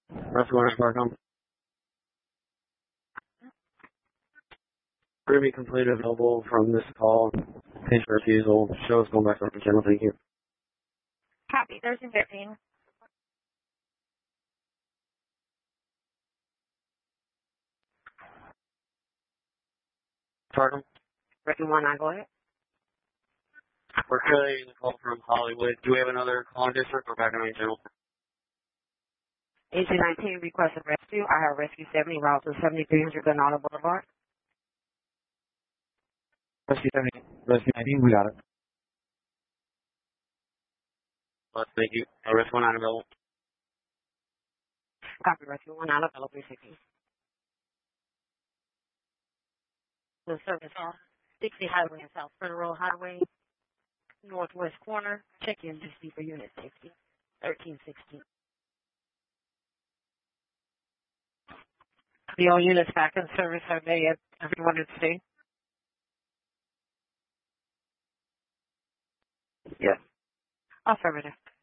Rescue 1 Parkham. Ruby completed available from this call. Page for refusal. Show is going back to the channel. Thank you. Copy. 1315. Parkham. Rescue 1, go ahead. We're currently in the call from Hollywood. Do we have another call district or back on the channel? AC-19 requested rescue. I have rescue 70 route to 7300 Granada Boulevard. Rescue 19, we got it. Thank you. Rescue 1 not available. Copy. Rescue 1 out available 360. The service off 60 Highway and South Federal Highway, northwest corner. Check in DC for unit safety. 1316. The all units back in service. Are they everyone at stay? Yes. Affirmative.